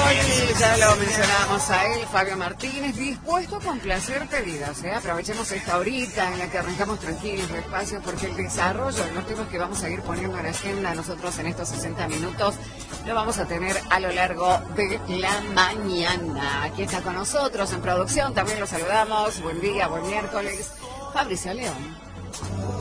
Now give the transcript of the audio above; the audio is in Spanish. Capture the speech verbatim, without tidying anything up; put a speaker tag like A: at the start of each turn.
A: hoy ya lo mencionábamos a él, Fabio Martínez, dispuesto a complacer pedidas. ¿eh? Aprovechemos esta horita en la que arrancamos tranquilos, despacio, porque el desarrollo de los temas que vamos a ir poniendo en la agenda nosotros en estos sesenta minutos lo vamos a tener a lo largo de la mañana. Aquí está con nosotros en producción, también lo saludamos. Buen día, buen miércoles, Fabricio León.